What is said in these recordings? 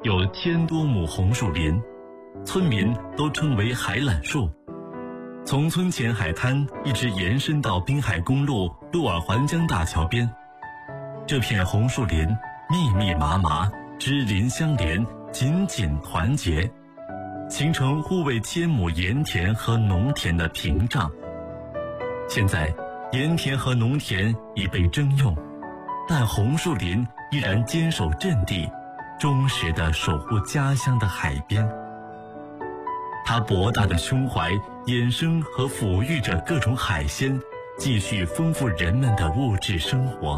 有1000多亩红树林，村民都称为海榄树。从村前海滩一直延伸到滨海公路鹿尔环江大桥边，这片红树林密密麻麻，枝林相连，紧紧团结，形成护卫千亩盐田和农田的屏障。现在盐田和农田已被征用，但红树林依然坚守阵地，忠实地守护家乡的海边。它博大的胸怀衍生和抚育着各种海鲜，继续丰富人们的物质生活。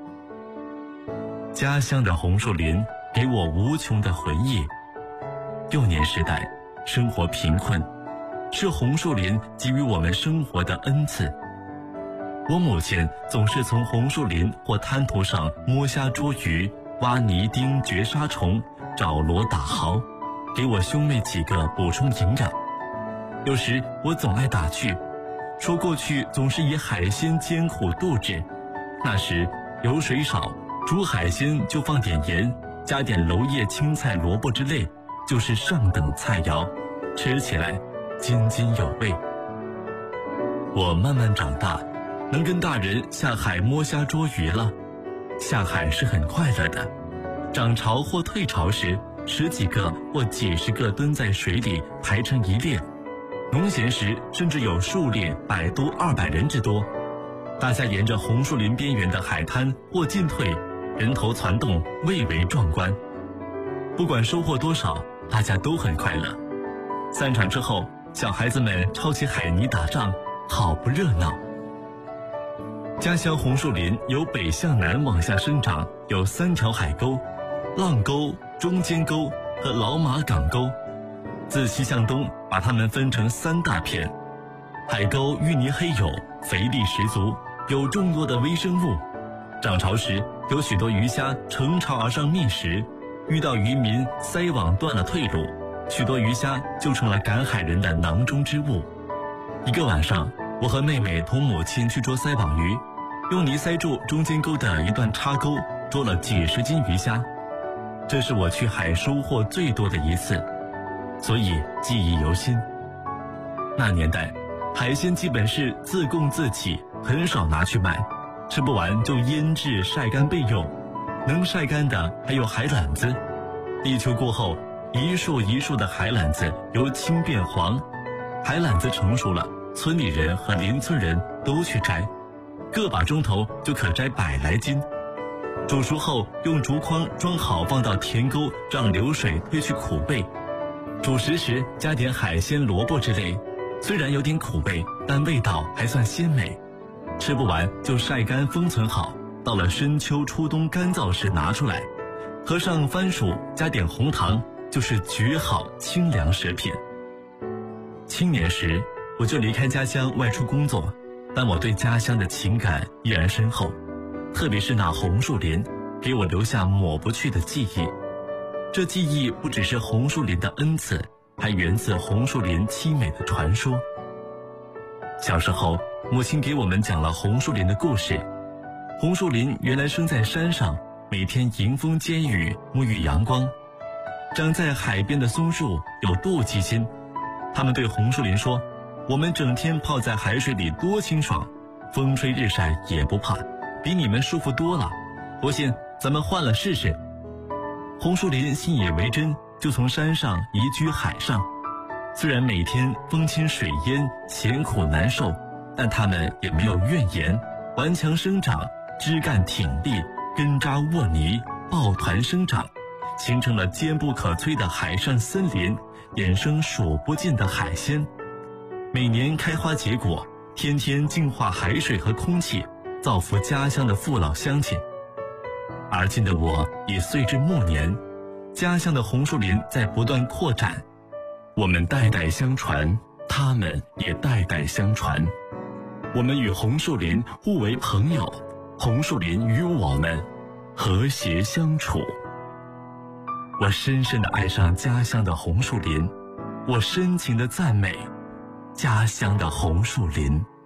家乡的红树林给我无穷的回忆。幼年时代生活贫困，是红树林给予我们生活的恩赐。我母亲总是从红树林或滩涂上摸虾捉鱼，挖泥丁掘沙虫，找螺打蚝，给我兄妹几个补充营养。有时我总爱打趣，说过去总是以海鲜艰苦度日，那时油水少，煮海鲜就放点盐，加点楼叶青菜萝卜之类，就是上等菜肴，吃起来津津有味。我慢慢长大，能跟大人下海摸虾捉鱼了。下海是很快乐的，涨潮或退潮时，10几个或几十个蹲在水里排成一列，农闲时甚至有数列100多200人之多。大家沿着红树林边缘的海滩或进退，人头攒动，蔚为壮观。不管收获多少，大家都很快乐。散场之后，小孩子们抄起海泥打仗，好不热闹。家乡红树林由北向南往下生长，有3条海沟：浪沟、中间沟和老马港沟。自西向东，把它们分成3大片。海沟淤泥黑黝，肥力十足，有众多的微生物。涨潮时，有许多鱼虾乘潮而上觅食，遇到渔民塞网断了退路，许多鱼虾就成了赶海人的囊中之物。一个晚上，我和妹妹同母亲去捉塞网鱼，用泥塞住中间沟的一段插沟，捉了几10斤鱼虾。这是我去海收获最多的一次，所以记忆犹新。那年代，海鲜基本是自供自给，很少拿去卖，吃不完就腌制晒干备用。能晒干的还有海榄子。立秋过后，一束一束的海榄子由青变黄，海榄子成熟了，村里人和邻村人都去摘，个把钟头就可摘100来斤。煮熟后用竹筐装好，放到田沟，让流水推去苦味。煮食时加点海鲜萝卜之类，虽然有点苦味，但味道还算鲜美。吃不完就晒干封存好，到了深秋初冬干燥时拿出来，和上番薯，加点红糖，就是绝好清凉食品。青年时我就离开家乡外出工作，但我对家乡的情感依然深厚，特别是那红树林，给我留下抹不去的记忆。这记忆不只是红树林的恩赐，还源自红树林凄美的传说。小时候，母亲给我们讲了红树林的故事。红树林原来生在山上，每天迎风接雨，沐浴阳光。长在海边的松树有妒忌心，他们对红树林说：“我们整天泡在海水里多清爽，风吹日晒也不怕，比你们舒服多了。不信，咱们换了试试。”红树林信以为真，就从山上移居海上。虽然每天风侵水淹，咸苦难受，但他们也没有怨言，顽强生长，枝干挺立，根扎沃泥，抱团生长，形成了坚不可摧的海上森林，衍生数不尽的海鲜。每年开花结果，天天净化海水和空气，造福家乡的父老乡亲。而今的我已岁至暮年，家乡的红树林在不断扩展，我们代代相传，他们也代代相传。我们与红树林互为朋友，红树林与我们和谐相处。我深深地爱上家乡的红树林，我深情地赞美家乡的红树林。